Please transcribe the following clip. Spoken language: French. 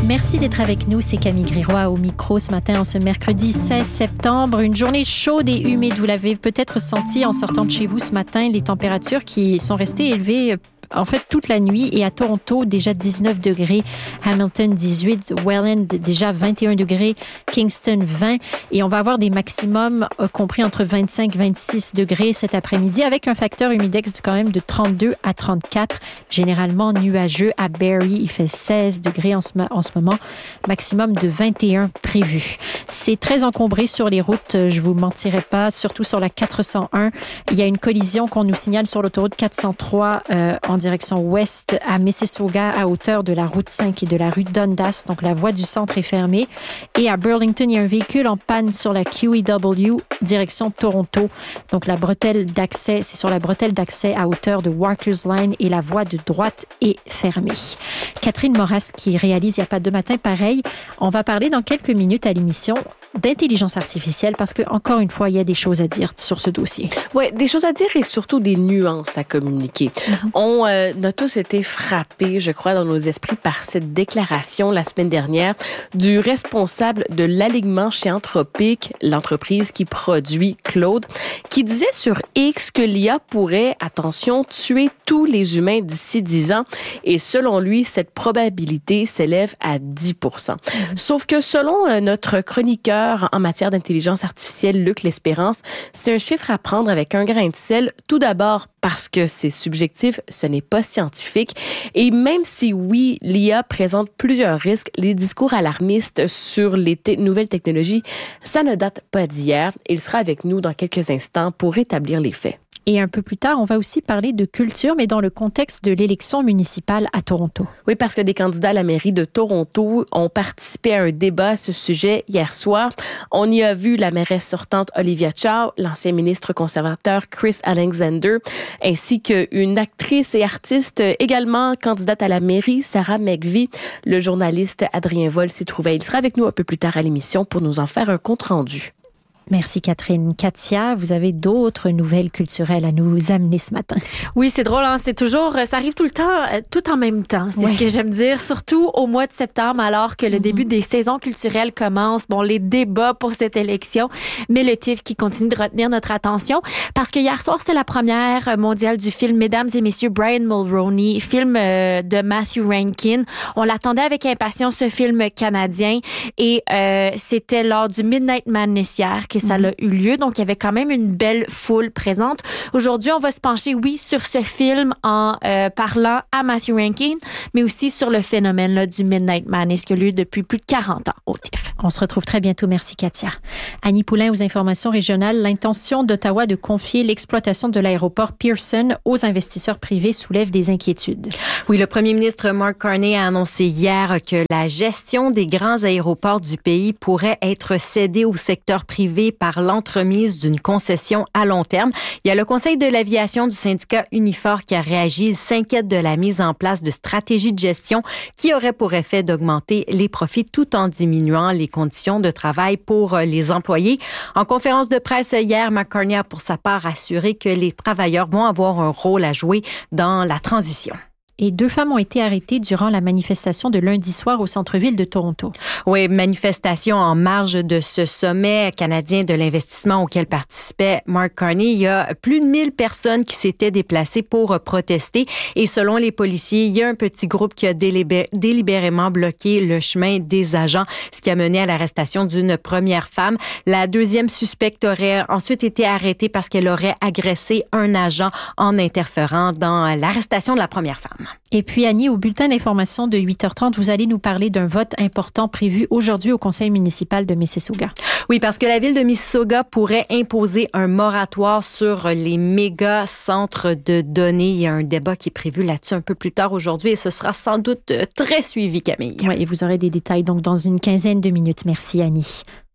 Merci d'être avec nous. C'est Camille Griroy au micro ce matin, en ce mercredi 16 septembre. Une journée chaude et humide. Vous l'avez peut-être senti en sortant de chez vous ce matin. Les températures qui sont restées élevées en fait toute la nuit, et à Toronto déjà 19 degrés, Hamilton 18, Welland déjà 21 degrés, Kingston 20, et on va avoir des maximums compris entre 25 et 26 degrés cet après-midi, avec un facteur humidex quand même de 32 à 34, généralement nuageux. À Barrie, il fait 16 degrés en ce moment, maximum de 21 prévu. C'est très encombré sur les routes, je vous mentirai pas, surtout sur la 401. Il y a une collision qu'on nous signale sur l'autoroute 403 en direction ouest à Mississauga, à hauteur de la route 5 et de la rue Dundas. Donc, la voie du centre est fermée. Et à Burlington, il y a un véhicule en panne sur la QEW, direction Toronto. Donc, la bretelle d'accès, c'est sur la bretelle d'accès à hauteur de Walker's Line, et la voie de droite est fermée. Catherine Moras, qui réalise Il n'y a pas de matin pareil. On va parler dans quelques minutes à l'émission d'intelligence artificielle, parce que, encore une fois, il y a des choses à dire sur ce dossier. Oui, des choses à dire et surtout des nuances à communiquer. On a tous été frappés, je crois, dans nos esprits par cette déclaration la semaine dernière du responsable de l'alignement chez Anthropic, l'entreprise qui produit Claude, qui disait sur X que l'IA pourrait, attention, tuer tous les humains d'ici 10 ans. Et selon lui, cette probabilité s'élève à 10%. Sauf que selon notre chroniqueur en matière d'intelligence artificielle, Luc L'Espérance, c'est un chiffre à prendre avec un grain de sel. Tout d'abord, parce que c'est subjectif, ce n'est pas scientifique. Et même si, oui, l'IA présente plusieurs risques, les discours alarmistes sur les nouvelles technologies, ça ne date pas d'hier. Il sera avec nous dans quelques instants pour établir les faits. Et un peu plus tard, on va aussi parler de culture, mais dans le contexte de l'élection municipale à Toronto. Oui, parce que des candidats à la mairie de Toronto ont participé à un débat à ce sujet hier soir. On y a vu la mairesse sortante Olivia Chow, l'ancien ministre conservateur Chris Alexander, ainsi qu'une actrice et artiste également candidate à la mairie, Sarah McVie. Le journaliste Adrien Vol s'y trouvait. Il sera avec nous un peu plus tard à l'émission pour nous en faire un compte-rendu. Merci Catherine. Katia, vous avez d'autres nouvelles culturelles à nous amener ce matin. Oui, c'est drôle, hein? C'est toujours, ça arrive tout le temps, tout en même temps. C'est ce que j'aime dire, surtout au mois de septembre, alors que le début des saisons culturelles commence. Bon, les débats pour cette élection, mais le TIFF qui continue de retenir notre attention, parce que hier soir, c'était la première mondiale du film Mesdames et Messieurs Brian Mulroney, film de Matthew Rankin. On l'attendait avec impatience, ce film canadien, et c'était lors du Midnight Madness hier que ça a eu lieu. Donc, il y avait quand même une belle foule présente. Aujourd'hui, on va se pencher, oui, sur ce film en parlant à Matthew Rankin, mais aussi sur le phénomène là, du Midnight Madness qui a lieu depuis plus de 40 ans au TIFF. On se retrouve très bientôt. Merci, Katia. Annie Poulain aux informations régionales. L'intention d'Ottawa de confier l'exploitation de l'aéroport Pearson aux investisseurs privés soulève des inquiétudes. Oui, le premier ministre Mark Carney a annoncé hier que la gestion des grands aéroports du pays pourrait être cédée au secteur privé par l'entremise d'une concession à long terme. Il y a le Conseil de l'aviation du syndicat Unifor qui a réagi. Il s'inquiète de la mise en place de stratégies de gestion qui auraient pour effet d'augmenter les profits tout en diminuant les conditions de travail pour les employés. En conférence de presse hier, Mark Carney a pour sa part assuré que les travailleurs vont avoir un rôle à jouer dans la transition. Et 2 femmes ont été arrêtées durant la manifestation de lundi soir au centre-ville de Toronto. Oui, manifestation en marge de ce sommet canadien de l'investissement auquel participait Mark Carney. Il y a plus de 1000 personnes qui s'étaient déplacées pour protester. Et selon les policiers, il y a un petit groupe qui a délibérément bloqué le chemin des agents, ce qui a mené à l'arrestation d'une première femme. La deuxième suspecte aurait ensuite été arrêtée parce qu'elle aurait agressé un agent en interférant dans l'arrestation de la première femme. Et puis, Annie, au bulletin d'information de 8h30, vous allez nous parler d'un vote important prévu aujourd'hui au conseil municipal de Mississauga. Oui, parce que la ville de Mississauga pourrait imposer un moratoire sur les méga centres de données. Il y a un débat qui est prévu là-dessus un peu plus tard aujourd'hui et ce sera sans doute très suivi, Camille. Oui, et vous aurez des détails donc dans une quinzaine de minutes. Merci, Annie.